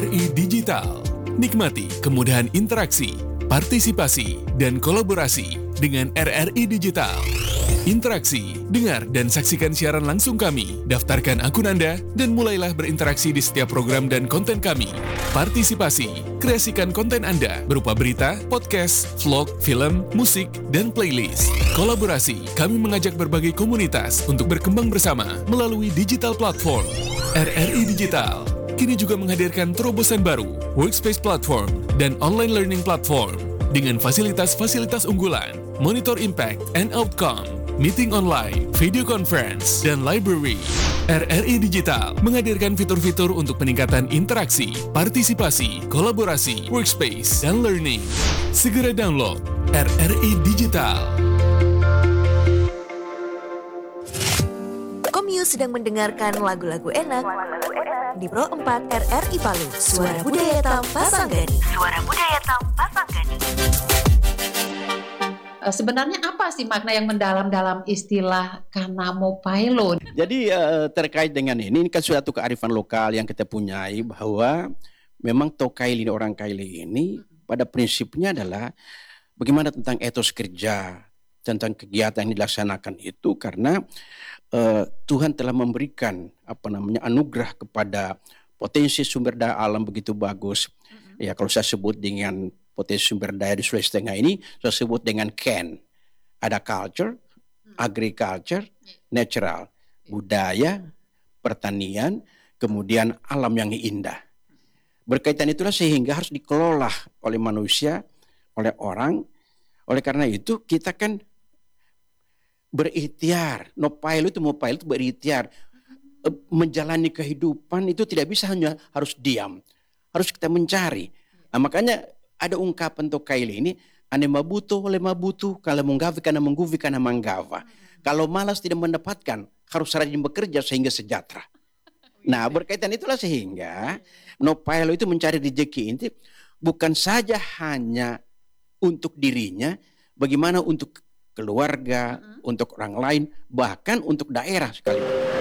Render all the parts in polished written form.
RRI Digital. Nikmati kemudahan interaksi, partisipasi, dan kolaborasi dengan RRI Digital. Interaksi, dengar dan saksikan siaran langsung kami, daftarkan akun Anda, dan mulailah berinteraksi di setiap program dan konten kami. Partisipasi, kreasikan konten Anda berupa berita, podcast, vlog, film, musik, dan playlist. Kolaborasi, kami mengajak berbagai komunitas untuk berkembang bersama melalui digital platform. RRI Digital kini juga menghadirkan terobosan baru, workspace platform, dan online learning platform dengan fasilitas-fasilitas unggulan, monitor impact and outcome, meeting online, video conference, dan library. RRI Digital menghadirkan fitur-fitur untuk peningkatan interaksi, partisipasi, kolaborasi, workspace, dan learning. Segera download RRI Digital. Komius sedang mendengarkan lagu-lagu enak di Pro 4 RRI Palu. Suara Budaya Tampasanggani. Suara Budaya Tampasanggani. Sebenarnya apa sih makna yang mendalam dalam istilah Kanamo Pailo? Jadi terkait dengan ini kan suatu kearifan lokal yang kita punyai bahwa memang Tokaili orang Kaili ini pada prinsipnya adalah bagaimana tentang etos kerja, tentang kegiatan yang dilaksanakan itu karena Tuhan telah memberikan anugerah kepada potensi sumber daya alam begitu bagus. Ya kalau saya sebut dengan potensi sumber daya di Sulawesi Tengah ini, saya sebut dengan Ken. Ada culture, agriculture, natural, budaya, pertanian, kemudian alam yang indah. Berkaitan itulah sehingga harus dikelola oleh manusia, oleh orang. Oleh karena itu kita kan berikhtiar. Mopailo itu berikhtiar. Menjalani kehidupan itu tidak bisa hanya harus diam. Harus kita mencari. Nah, makanya ada ungkapan Tokaili ini, ane mabuto oleh mabutu, kalau menggavi karena mengguvi karena manggava. Kalau malas tidak mendapatkan, harus rajin bekerja sehingga sejahtera. Nah, berkaitan itulah sehingga Nopailo itu mencari rezeki ini bukan saja hanya untuk dirinya, bagaimana untuk keluarga, untuk orang lain, bahkan untuk daerah sekali.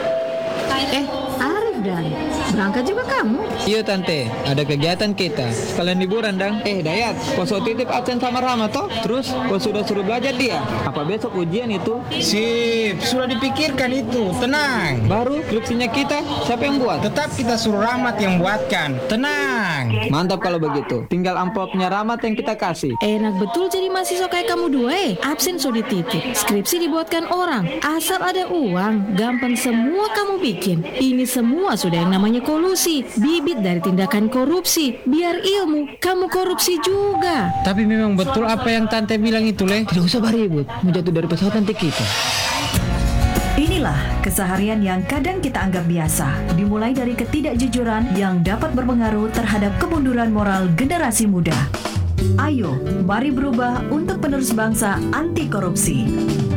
Arif dan berangkat juga kamu? Iya tante, ada kegiatan kita. Sekalian liburan dang. Dayat, poso titip absen sama Rama toh? Terus, kau sudah suruh belajar dia? Apa besok ujian itu? Sip, sudah dipikirkan itu, tenang. Baru skripsinya kita, siapa yang buat? Tetap kita suruh Rahmat yang buatkan, tenang. Mantap kalau begitu, tinggal amplopnya Rahmat yang kita kasih. Enak betul jadi mahasiswa kayak kamu dua absen so dititip, skripsi dibuatkan orang. Asal ada uang, gampang semua kamu bikin. Ini semua sudah yang namanya kolusi, bibit dari tindakan korupsi. Biar ilmu, kamu korupsi juga. Tapi memang betul apa yang tante bilang itu, Le. Tidak usah beribut, menjatuh dari pesawat nanti kita. Inilah keseharian yang kadang kita anggap biasa, dimulai dari ketidakjujuran yang dapat berpengaruh terhadap kemunduran moral generasi muda. Ayo, mari berubah untuk penerus bangsa anti korupsi.